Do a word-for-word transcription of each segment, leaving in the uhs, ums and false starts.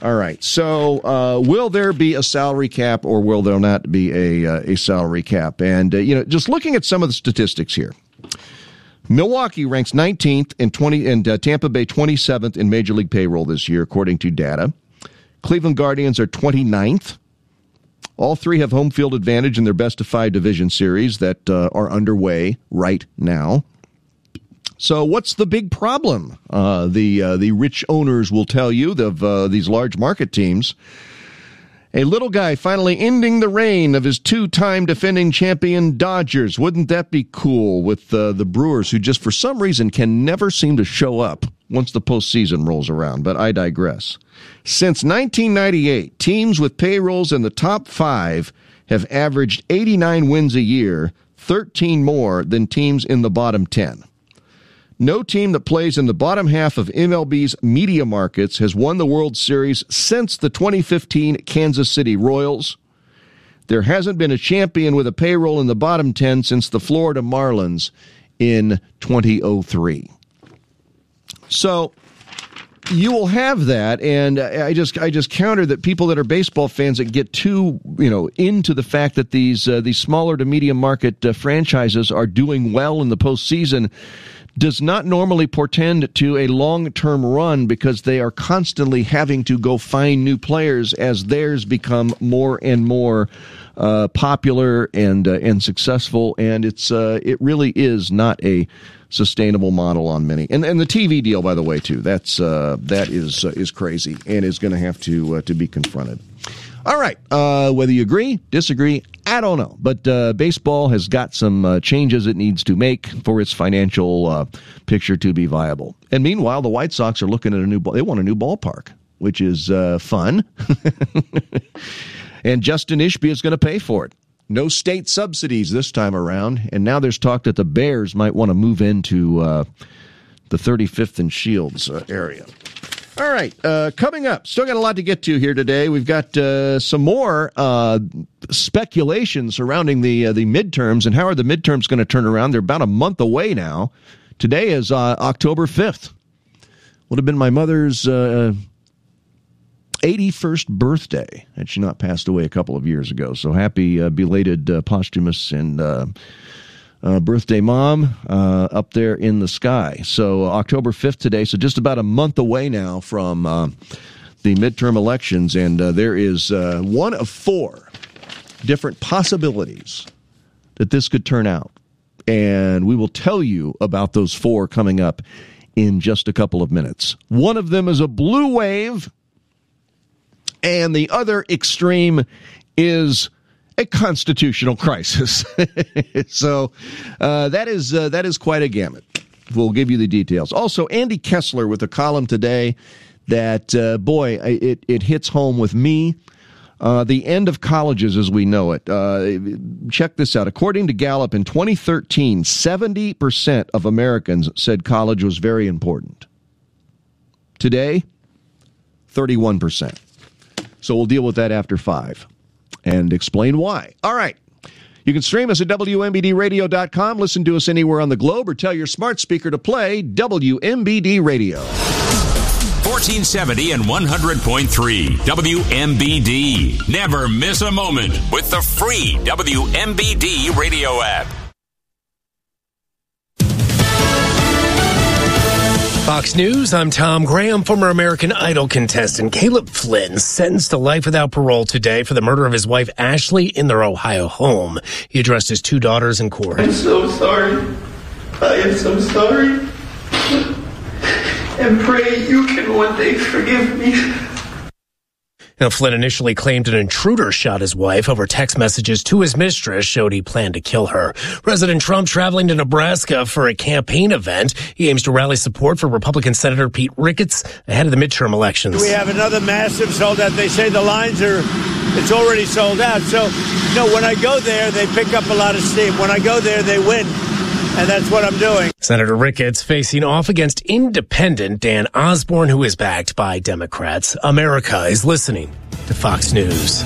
All right. So, uh, will there be a salary cap, or will there not be a uh, a salary cap? And uh, you know, just looking at some of the statistics here, Milwaukee ranks nineteenth and twenty, and uh, Tampa Bay twenty-seventh in Major League payroll this year, according to data. Cleveland Guardians are twenty-ninth. All three have home field advantage in their best of five division series that uh, are underway right now. So what's the big problem? Uh, the uh, the rich owners will tell you of uh, these large market teams. A little guy finally ending the reign of his two-time defending champion Dodgers. Wouldn't that be cool with uh, the Brewers, who just for some reason can never seem to show up once the postseason rolls around? But I digress. Since nineteen ninety-eight, teams with payrolls in the top five have averaged eighty-nine wins a year, thirteen more than teams in the bottom ten. No team that plays in the bottom half of M L B's media markets has won the World Series since the twenty fifteen Kansas City Royals. There hasn't been a champion with a payroll in the bottom ten since the Florida Marlins in two thousand three. So you will have that, and I just I just counter that people that are baseball fans that get too you know into the fact that these uh, these smaller to medium market uh, franchises are doing well in the postseason does not normally portend to a long-term run, because they are constantly having to go find new players as theirs become more and more uh, popular and uh, and successful, and it's uh, it really is not a sustainable model on many. And and the T V deal, by the way, too. That's uh, that is uh, is crazy and is going to have to uh, to be confronted. All right, uh, whether you agree, disagree, I don't know. But uh, baseball has got some uh, changes it needs to make for its financial uh, picture to be viable. And meanwhile, the White Sox are looking at a new ball. They want a new ballpark, which is uh, fun. And Justin Ishbia is going to pay for it. No state subsidies this time around. And now there's talk that the Bears might want to move into uh, the thirty-fifth and Shields uh, area. All right, uh, coming up, still got a lot to get to here today. We've got uh, some more uh, speculation surrounding the uh, the midterms, and how are the midterms going to turn around? They're about a month away now. Today is uh, October fifth. Would have been my mother's uh, eighty-first birthday, had she not passed away a couple of years ago. So happy uh, belated uh, posthumous and uh, Uh, birthday, Mom, uh, up there in the sky. So uh, October fifth today, so just about a month away now from uh, the midterm elections, and uh, there is uh, one of four different possibilities that this could turn out. And we will tell you about those four coming up in just a couple of minutes. One of them is a blue wave, and the other extreme is a constitutional crisis. So uh, that is uh, that is quite a gamut. We'll give you the details. Also, Andy Kessler with a column today that, uh, boy, it, it hits home with me. Uh, the end of colleges as we know it. Uh, check this out. According to Gallup, in twenty thirteen, seventy percent of Americans said college was very important. Today, thirty-one percent. So we'll deal with that after five and explain why. All right. You can stream us at W M B D radio dot com, listen to us anywhere on the globe, or tell your smart speaker to play W M B D Radio. fourteen seventy and one hundred point three W M B D. Never miss a moment with the free W M B D radio app. Fox News, I'm Tom Graham. Former American Idol contestant Caleb Flynn sentenced to life without parole today for the murder of his wife Ashley in their Ohio home. He addressed his two daughters in court. I'm so sorry. I am so sorry. And pray you can one day forgive me. Now, Flynn initially claimed an intruder shot his wife over text messages to his mistress showed he planned to kill her. President Trump traveling to Nebraska for a campaign event. He aims to rally support for Republican Senator Pete Ricketts ahead of the midterm elections. We have another massive sold out. They say the lines are, it's already sold out. So, you know, when I go there, they pick up a lot of steam. When I go there, they win. And that's what I'm doing. Senator Ricketts facing off against independent Dan Osborne, who is backed by Democrats. America is listening to Fox News.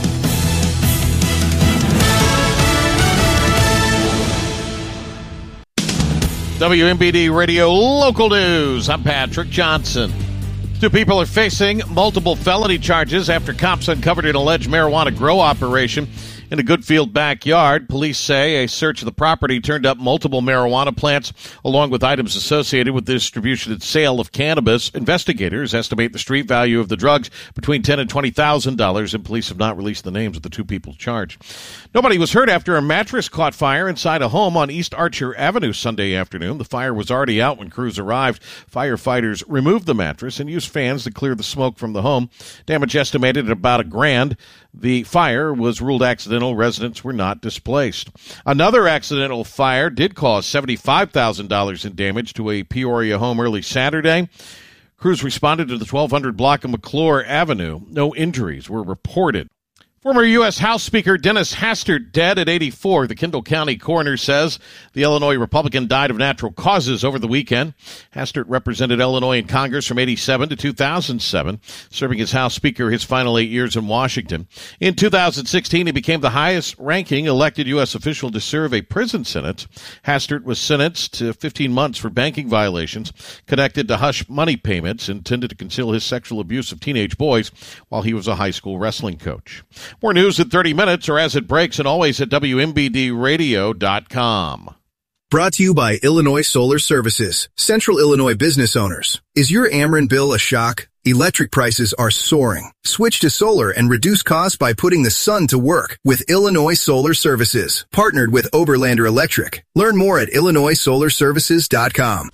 W M B D Radio Local News. I'm Patrick Johnson. Two people are facing multiple felony charges after cops uncovered an alleged marijuana grow operation in a Goodfield backyard. Police say a search of the property turned up multiple marijuana plants along with items associated with the distribution and sale of cannabis. Investigators estimate the street value of the drugs between ten thousand dollars and twenty thousand dollars, and police have not released the names of the two people charged. Nobody was hurt after a mattress caught fire inside a home on East Archer Avenue Sunday afternoon. The fire was already out when crews arrived. Firefighters removed the mattress and used fans to clear the smoke from the home. Damage estimated at about a grand. The fire was ruled accidental. Residents were not displaced. Another accidental fire did cause seventy-five thousand dollars in damage to a Peoria home early Saturday. Crews responded to the twelve hundred block of McClure Avenue. No injuries were reported. Former U S House Speaker Dennis Hastert dead at eighty-four. The Kendall County coroner says the Illinois Republican died of natural causes over the weekend. Hastert represented Illinois in Congress from eighty-seven to two thousand seven, serving as House Speaker his final eight years in Washington. In two thousand sixteen, he became the highest-ranking elected U S official to serve a prison sentence. Hastert was sentenced to fifteen months for banking violations connected to hush money payments intended to conceal his sexual abuse of teenage boys while he was a high school wrestling coach. More news in thirty minutes or as it breaks, and always at W M B D radio dot com. Brought to you by Illinois Solar Services. Central Illinois business owners. Is your Ameren bill a shock? Electric prices are soaring. Switch to solar and reduce costs by putting the sun to work with Illinois Solar Services. Partnered with Oberlander Electric. Learn more at Illinois solar services dot com.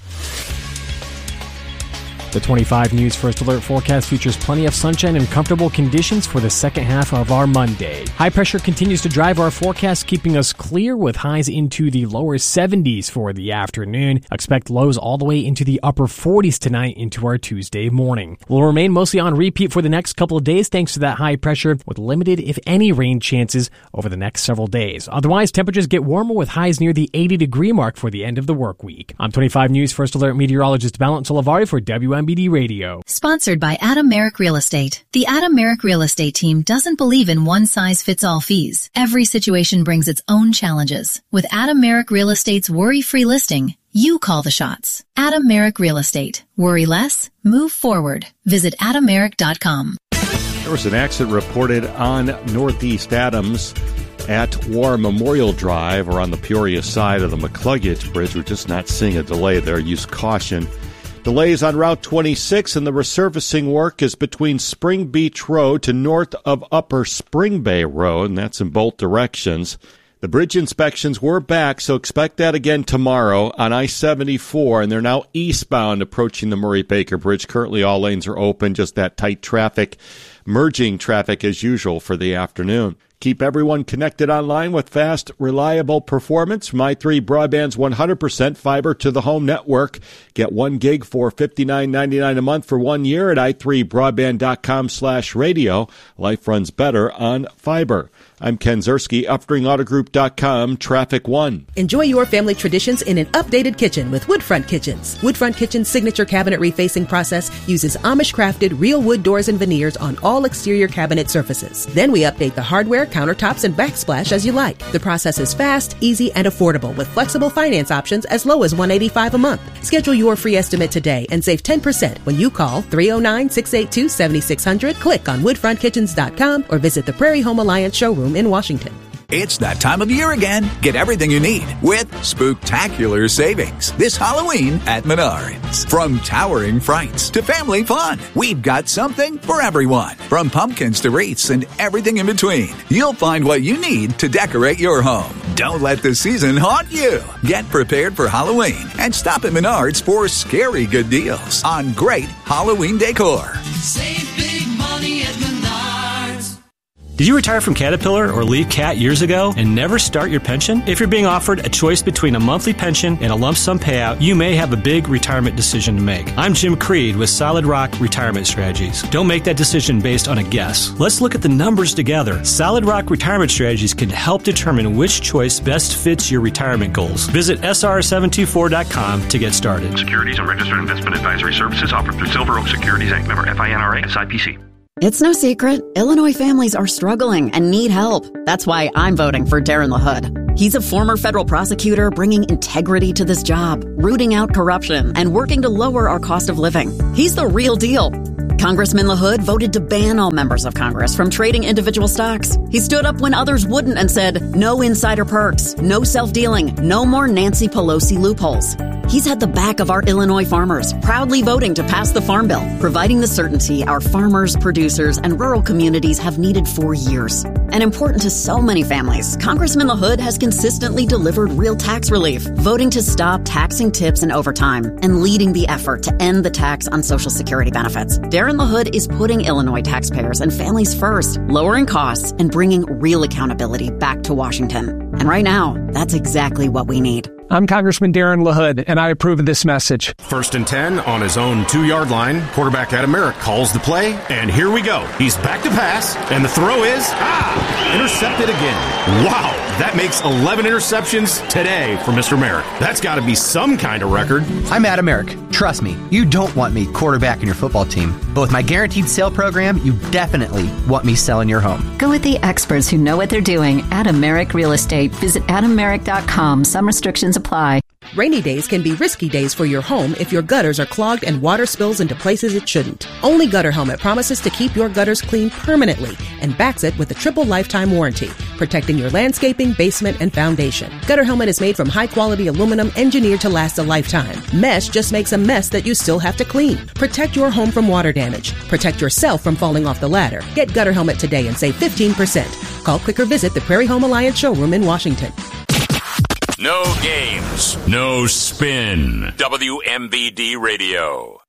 The twenty-five News First Alert forecast features plenty of sunshine and comfortable conditions for the second half of our Monday. High pressure continues to drive our forecast, keeping us clear with highs into the lower seventies for the afternoon. Expect lows all the way into the upper forties tonight into our Tuesday morning. We'll remain mostly on repeat for the next couple of days thanks to that high pressure, with limited, if any, rain chances over the next several days. Otherwise, temperatures get warmer with highs near the eighty degree mark for the end of the work week. I'm twenty-five News First Alert meteorologist Balint Solivari for W M B D Radio. Sponsored by Adam Merrick Real Estate. The Adam Merrick Real Estate team doesn't believe in one-size-fits-all fees. Every situation brings its own challenges. With Adam Merrick Real Estate's worry-free listing, you call the shots. Adam Merrick Real Estate. Worry less, move forward. Visit adam merrick dot com. There was an accident reported on Northeast Adams at War Memorial Drive or on the Peoria side of the McCluggage Bridge. We're just not seeing a delay there. Use caution. Delays on Route twenty-six, and the resurfacing work is between Spring Beach Road to north of Upper Spring Bay Road, and that's in both directions. The bridge inspections were back, so expect that again tomorrow on I seventy-four, and they're now eastbound approaching the Murray-Baker Bridge. Currently, all lanes are open, just that tight traffic, merging traffic as usual for the afternoon. Keep everyone connected online with fast, reliable performance from i three Broadband's one hundred percent fiber to the home network. Get one gig for fifty-nine ninety-nine a month for one year at i three broadband dot com slash radio. Life runs better on fiber. I'm Ken Zerski, Upstream Auto Group dot com, Traffic One. Enjoy your family traditions in an updated kitchen with Woodfront Kitchens. Woodfront Kitchen's signature cabinet refacing process uses Amish-crafted real wood doors and veneers on all exterior cabinet surfaces. Then we update the hardware, countertops, and backsplash as you like. The process is fast, easy, and affordable with flexible finance options as low as one hundred eighty-five dollars a month. Schedule your free estimate today and save ten percent when you call three oh nine, six eight two, seven six zero zero, click on woodfront kitchens dot com, or visit the Prairie Home Alliance showroom in Washington. It's that time of year again. Get everything you need with spooktacular savings this Halloween at Menards. From towering frights to family fun, we've got something for everyone. From pumpkins to wreaths and everything in between, you'll find what you need to decorate your home. Don't let the season haunt you. Get prepared for Halloween and stop at Menards for scary good deals on great Halloween decor. Save big money at Menards. Did you retire from Caterpillar or leave Cat years ago and never start your pension? If you're being offered a choice between a monthly pension and a lump sum payout, you may have a big retirement decision to make. I'm Jim Creed with Solid Rock Retirement Strategies. Don't make that decision based on a guess. Let's look at the numbers together. Solid Rock Retirement Strategies can help determine which choice best fits your retirement goals. Visit S R seven two four dot com to get started. Securities and registered investment advisory services offered through Silver Oak Securities Incorporated, member F I N R A, S I P C. It's no secret. Illinois families are struggling and need help. That's why I'm voting for Darren LaHood. He's a former federal prosecutor bringing integrity to this job, rooting out corruption, and working to lower our cost of living. He's the real deal. Congressman LaHood voted to ban all members of Congress from trading individual stocks. He stood up when others wouldn't and said, no insider perks, no self-dealing, no more Nancy Pelosi loopholes. He's had the back of our Illinois farmers, proudly voting to pass the Farm Bill, providing the certainty our farmers, producers, and rural communities have needed for years. And important to so many families, Congressman LaHood has consistently delivered real tax relief, voting to stop taxing tips and overtime, and leading the effort to end the tax on Social Security benefits. Darren LaHood is putting Illinois taxpayers and families first, lowering costs, and bringing real accountability back to Washington. And right now, that's exactly what we need. I'm Congressman Darren LaHood, and I approve of this message. First and ten on his own two-yard line. Quarterback Adam Merrick calls the play, and here we go. He's back to pass, and the throw is, ah, intercepted again. Wow, that makes eleven interceptions today for Mister Merrick. That's got to be some kind of record. I'm Adam Merrick. Trust me, you don't want me quarterbacking your football team. But with my Guaranteed Sale program, you definitely want me selling your home. Go with the experts who know what they're doing. Adam Merrick Real Estate. Visit adam merrick dot com. Some restrictions apply. Rainy days can be risky days for your home if your gutters are clogged and water spills into places it shouldn't. Only Gutter Helmet promises to keep your gutters clean permanently and backs it with a triple lifetime warranty, protecting your landscaping, basement, and foundation. Gutter Helmet is made from high-quality aluminum engineered to last a lifetime. Mesh just makes a mess that you still have to clean. Protect your home from water damage. Protect yourself from falling off the ladder. Get Gutter Helmet today and save fifteen percent. Call, click, or visit the Prairie Home Alliance showroom in Washington. No games, no spin. W M B D Radio.